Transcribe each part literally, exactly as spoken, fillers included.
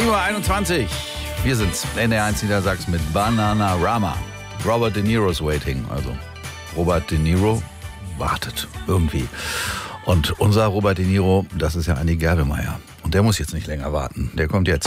sieben Uhr einundzwanzig. Wir sind's, N D R eins Niedersachsen mit Bananarama. Robert De Niro's Waiting. Also Robert De Niro wartet irgendwie. Und unser Robert De Niro, das ist ja Andi Gerdelmeier. Und der muss jetzt nicht länger warten. Der kommt jetzt.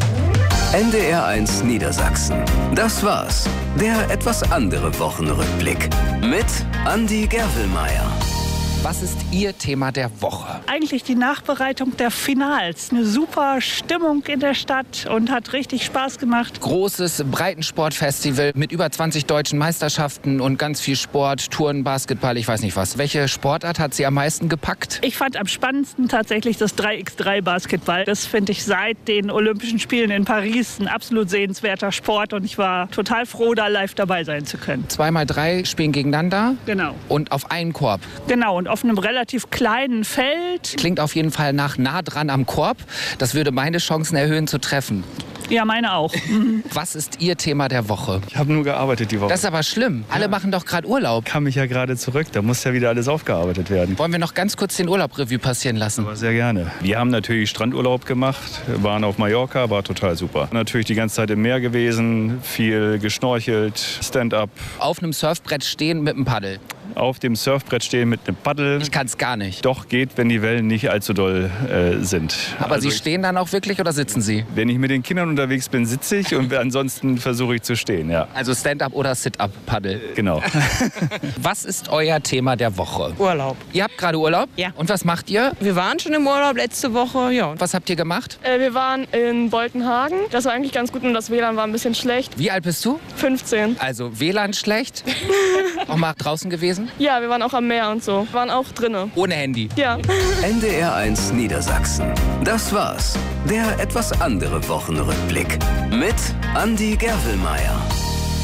N D R eins Niedersachsen. Das war's. Der etwas andere Wochenrückblick. Mit Andi Gerdelmeier. Was ist Ihr Thema der Woche? Eigentlich die Nachbereitung der Finals. Eine super Stimmung in der Stadt und hat richtig Spaß gemacht. Großes Breitensportfestival mit über zwanzig deutschen Meisterschaften und ganz viel Sport, Touren, Basketball, ich weiß nicht was. Welche Sportart hat Sie am meisten gepackt? Ich fand am spannendsten tatsächlich das drei gegen drei Basketball. Das finde ich seit den Olympischen Spielen in Paris ein absolut sehenswerter Sport und ich war total froh, da live dabei sein zu können. Zwei mal drei spielen gegeneinander. Genau. Und auf einen Korb. Genau, und auf einem relativ kleinen Feld. Klingt auf jeden Fall nach nah dran am Korb. Das würde meine Chancen erhöhen zu treffen. Ja, meine auch. Was ist Ihr Thema der Woche? Ich habe nur gearbeitet die Woche. Das ist aber schlimm. Alle machen doch gerade Urlaub. Kam ich ja gerade zurück, da muss ja wieder alles aufgearbeitet werden. Wollen wir noch ganz kurz den Urlaub Revue passieren lassen? Aber sehr gerne. Wir haben natürlich Strandurlaub gemacht, waren auf Mallorca, war total super. Natürlich die ganze Zeit im Meer gewesen, viel geschnorchelt, Stand-up. Auf einem Surfbrett stehen mit einem Paddel. Auf dem Surfbrett stehen mit einem Paddel. Ich kann es gar nicht. Doch geht, wenn die Wellen nicht allzu doll äh, sind. Aber also Sie stehen dann auch wirklich oder sitzen Sie? Wenn ich mit den Kindern unterwegs bin, sitze ich und ansonsten versuche ich zu stehen, ja. Also Stand-up oder Sit-up-Paddel? Genau. Was ist euer Thema der Woche? Urlaub. Ihr habt gerade Urlaub? Ja. Und was macht ihr? Wir waren schon im Urlaub letzte Woche, ja. Was habt ihr gemacht? Äh, wir waren in Boltenhagen. Das war eigentlich ganz gut, nur das W L A N war ein bisschen schlecht. Wie alt bist du? fünfzehn. Also W L A N schlecht? Auch mal draußen gewesen? Ja, wir waren auch am Meer und so. Wir waren auch drinnen. Ohne Handy? Ja. N D R eins Niedersachsen. Das war's. Der etwas andere Wochenrückblick. Mit Andi Gerdelmeier.